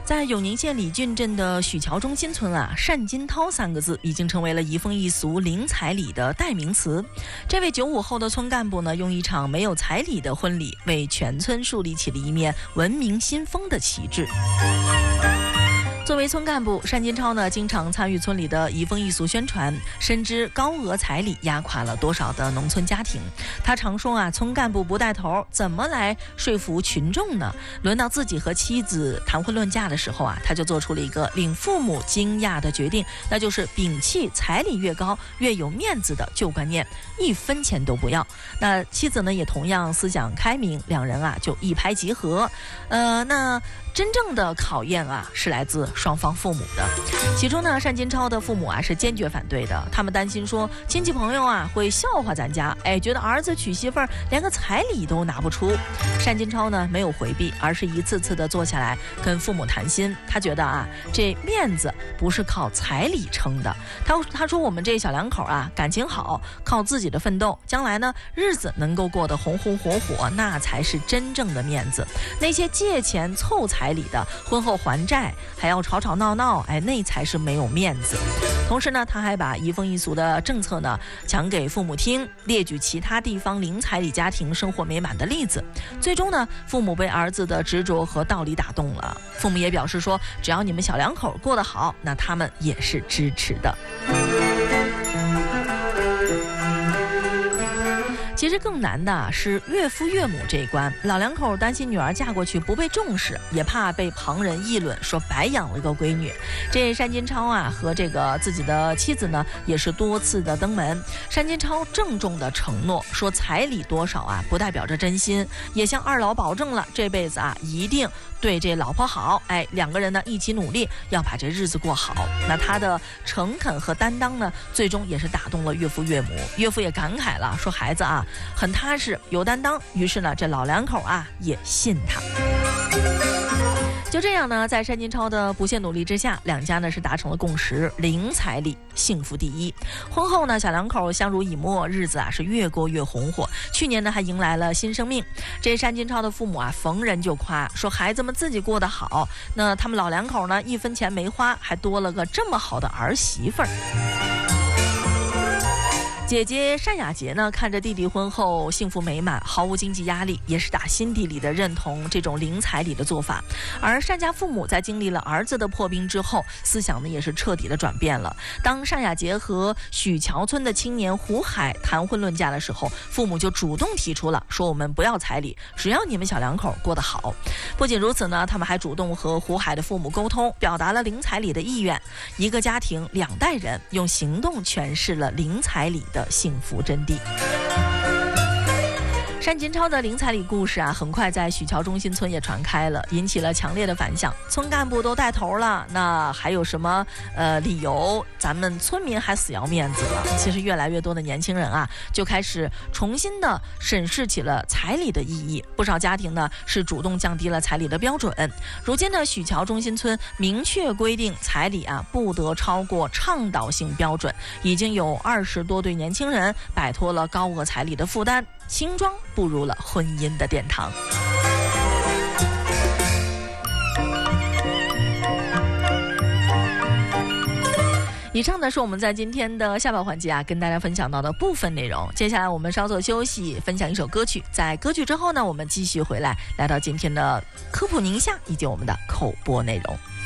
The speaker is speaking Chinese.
在永宁县李郡镇的许桥中心村啊，单金涛3个字已经成为了移风易俗零彩礼的代名词。这位95后的村干部呢，用一场没有彩礼的婚礼，为全村树立起了一面文明新风的旗帜。作为村干部，单金涛呢经常参与村里的移风易俗宣传，深知高额彩礼压垮了多少的农村家庭。他常说啊，村干部不带头，怎么来说服群众呢？轮到自己和妻子谈婚论嫁的时候啊，他就做出了一个令父母惊讶的决定，那就是摒弃彩礼越高越有面子的旧观念，1分钱都不要。那妻子呢也同样思想开明，两人啊就一拍即合。那真正的考验啊，是来自双方父母的。起初呢，单金涛的父母啊是坚决反对的，他们担心说亲戚朋友啊会笑话咱家，觉得儿子娶媳妇儿连个彩礼都拿不出。单金涛呢没有回避，而是一次次的坐下来跟父母谈心。他觉得啊，这面子不是靠彩礼撑的。他说我们这小两口啊感情好，靠自己的奋斗，将来呢日子能够过得红红火火，那才是真正的面子。那些借钱凑彩礼的，婚后还债还要吵吵闹闹，那才是没有面子。同时呢，他还把移风易俗的政策呢讲给父母听，列举其他地方零彩礼家庭生活美满的例子。最终呢，父母被儿子的执着和道理打动了，父母也表示说，只要你们小两口过得好，那他们也是支持的。其实更难的是岳父岳母这一关，老两口担心女儿嫁过去不被重视，也怕被旁人议论说白养了个闺女。这单金涛啊和这个自己的妻子呢也是多次的登门。单金涛郑重的承诺说，彩礼多少啊不代表着真心，也向二老保证了这辈子啊一定对这老婆好，两个人呢一起努力要把这日子过好。那他的诚恳和担当呢，最终也是打动了岳父岳母。岳父也感慨了，说孩子啊很踏实有担当，于是呢这老两口啊也信他。就这样呢，在单金涛的不懈努力之下，两家呢是达成了共识，零彩礼，幸福第一。婚后呢，小两口相濡以沫，日子啊是越过越红火。去年呢还迎来了新生命。这单金涛的父母啊逢人就夸，说孩子们自己过得好，那他们老两口呢1分钱没花，还多了个这么好的儿媳妇儿。姐姐单雅洁呢，看着弟弟婚后幸福美满，毫无经济压力，也是打心底里的认同这种零彩礼的做法。而单家父母在经历了儿子的破冰之后，思想呢也是彻底的转变了。当单雅洁和许桥村的青年胡海谈婚论嫁的时候，父母就主动提出了说，我们不要彩礼，只要你们小两口过得好。不仅如此呢，他们还主动和胡海的父母沟通，表达了零彩礼的意愿。一个家庭2代人用行动诠释了零彩礼的幸福真谛。单金涛的零彩礼故事啊，很快在许桥中心村也传开了，引起了强烈的反响。村干部都带头了，那还有什么理由咱们村民还死要面子了？其实越来越多的年轻人啊，就开始重新的审视起了彩礼的意义。不少家庭呢是主动降低了彩礼的标准。如今的许桥中心村明确规定，彩礼啊不得超过倡导性标准，已经有20多对年轻人摆脱了高额彩礼的负担，轻装步入了婚姻的殿堂。以上呢是我们在今天的下半环节啊跟大家分享到的部分内容。接下来我们稍作休息，分享一首歌曲。在歌曲之后呢，我们继续回来到今天的科普宁夏以及我们的口播内容。